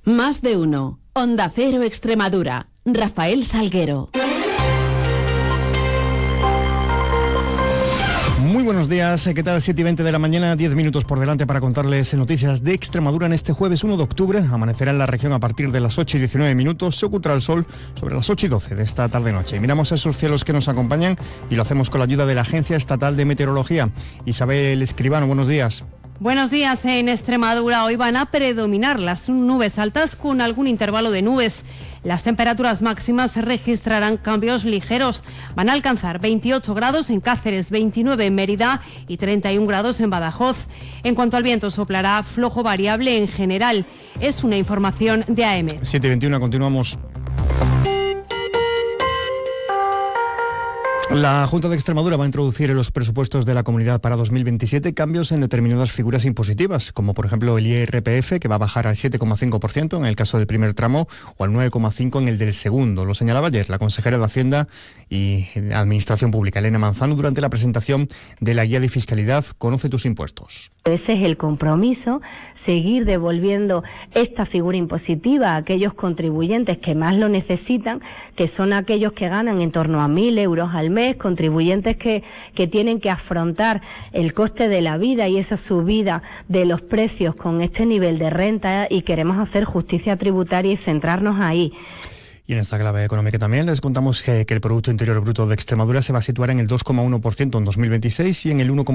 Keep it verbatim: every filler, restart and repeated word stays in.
Más de uno. Onda Cero Extremadura. Rafael Salguero. Muy buenos días, ¿qué tal? siete y veinte de la mañana, diez minutos por delante para contarles noticias de Extremadura en este jueves uno de octubre. Amanecerá en la región a partir de las ocho y diecinueve minutos, se ocultará el sol sobre las ocho y doce de esta tarde-noche. Miramos esos cielos que nos acompañan y lo hacemos con la ayuda de la Agencia Estatal de Meteorología. Isabel Escribano, buenos días. Buenos días. En Extremadura hoy van a predominar las nubes altas con algún intervalo de nubes. Las temperaturas máximas registrarán cambios ligeros. Van a alcanzar veintiocho grados en Cáceres, veintinueve en Mérida y treinta y un grados en Badajoz. En cuanto al viento, soplará flojo variable en general. Es una información de A M. siete y veintiuno, continuamos. La Junta de Extremadura va a introducir en los presupuestos de la comunidad para dos mil veintisiete cambios en determinadas figuras impositivas, como por ejemplo el I R P F, que va a bajar al siete coma cinco por ciento en el caso del primer tramo o al nueve coma cinco por ciento en el del segundo. Lo señalaba ayer la consejera de Hacienda y Administración Pública, Elena Manzano, durante la presentación de la Guía de Fiscalidad Conoce tus impuestos. Ese es el compromiso, seguir devolviendo esta figura impositiva a aquellos contribuyentes que más lo necesitan, que son aquellos que ganan en torno a mil euros al mes, contribuyentes que, que tienen que afrontar el coste de la vida y esa subida de los precios con este nivel de renta, y queremos hacer justicia tributaria y centrarnos ahí. Y en esta clave económica también les contamos que, que el Producto Interior Bruto de Extremadura se va a situar en el dos coma uno por ciento en dos mil veintiséis y en el uno